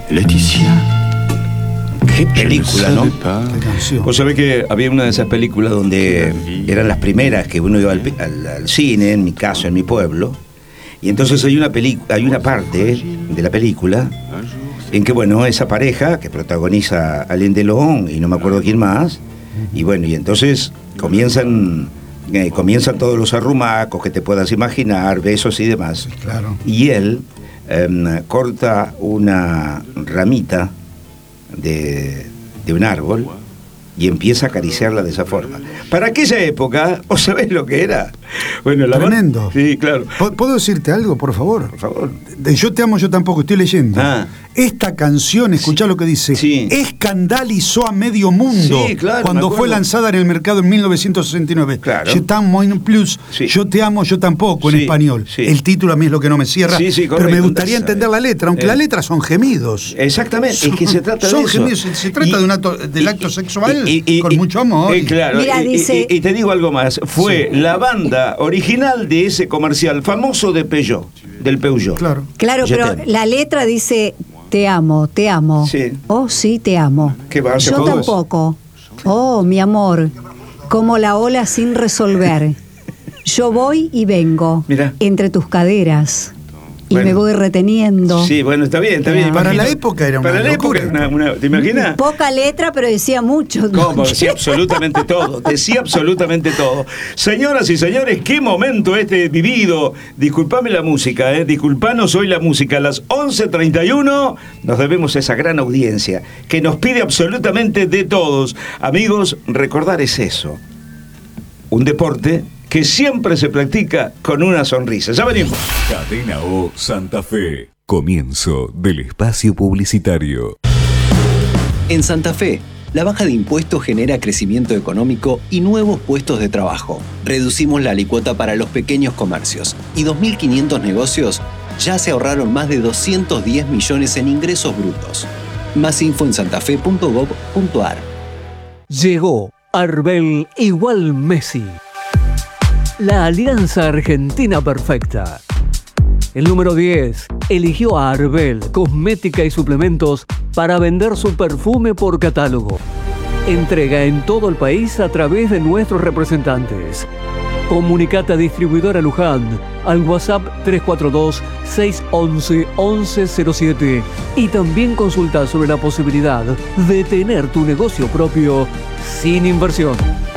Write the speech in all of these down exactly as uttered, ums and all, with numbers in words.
Laetitia. Qué película, ¿no? Vos sabés que había una de esas películas donde eran las primeras que uno iba al, al, al cine, en mi caso, en mi pueblo, y entonces hay una, peli, hay una parte de la película en que, bueno, esa pareja que protagoniza Alain Delon y no me acuerdo quién más, y bueno, y entonces comienzan, eh, comienzan todos los arrumacos que te puedas imaginar, besos y demás. Sí, claro. Y él eh, corta una ramita de, de un árbol y empieza a acariciarla de esa forma. Para aquella época, ¿vos sabés lo que era? Bueno, la tremendo. Man... Sí, claro. ¿Puedo decirte algo, por favor? Por favor. De Yo te amo, yo tampoco, estoy leyendo. Ah. Esta canción, escuchá Sí. lo que dice, Sí. escandalizó a medio mundo Sí, claro, cuando fue lanzada en el mercado en mil novecientos sesenta y nueve. Claro. Je t'aime plus, Sí. Yo te amo, yo tampoco, en Sí, español. sí. El título a mí es lo que no me cierra, Sí, sí, pero correcto. me gustaría entender la letra, aunque Eh. las letras son gemidos. Exactamente, Son, es que se trata son de eso. gemidos, se, se trata Y, de un acto, del y, acto sexual y, y, con y, mucho amor. Eh, claro, Mira, y, dice... y, y te digo algo más, fue sí. la banda original de ese comercial famoso de Peugeot, del Peugeot. Claro. Claro, Je pero t'aime. la letra dice, te amo, te amo. Sí. Oh, sí, te amo. ¿Qué va a hacer Yo todos? tampoco. Oh, mi amor, como la ola sin resolver. Yo voy y vengo Mirá. entre tus caderas y Bueno. me voy reteniendo. Sí, bueno, está bien, está bien. Para imagino. la época era una Para la locura. época era una, una- ¿te imaginas? Poca letra, pero decía mucho. ¿Cómo? Decía absolutamente todo, decía absolutamente todo. Señoras y señores, qué momento este vivido. Disculpame la música, eh, disculpanos hoy la música. A las once treinta y uno nos debemos a esa gran audiencia que nos pide absolutamente de todos. Amigos, recordar es eso. Un deporte que siempre se practica con una sonrisa. Ya venimos. Cadena O Santa Fe. Comienzo del espacio publicitario. En Santa Fe, la baja de impuestos genera crecimiento económico y nuevos puestos de trabajo. Reducimos la alícuota para los pequeños comercios y dos mil quinientos negocios ya se ahorraron más de doscientos diez millones en ingresos brutos. Más info en santafe punto gob punto ar. Llegó Arbel igual Messi. La alianza argentina perfecta. El número diez eligió a Arbel, cosmética y suplementos, para vender su perfume por catálogo. Entrega en todo el país a través de nuestros representantes. Comunicate a Distribuidora Luján al WhatsApp tres cuatro dos, seis uno uno, uno uno cero siete y también consulta sobre la posibilidad de tener tu negocio propio sin inversión.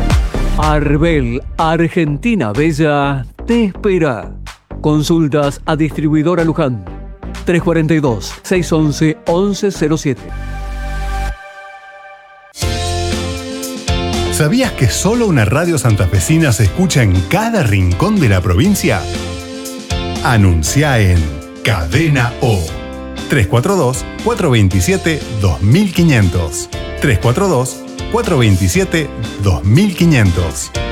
Arbel, Argentina Bella, te espera. Consultas a Distribuidora Luján tres cuatro dos, seis uno uno, uno uno cero siete. ¿Sabías que solo una radio santafesina se escucha en cada rincón de la provincia? Anuncia en Cadena O. tres cuatro dos, cuatro dos siete, dos mil quinientos. tres cuatro dos, cuatro dos siete, dos mil quinientos.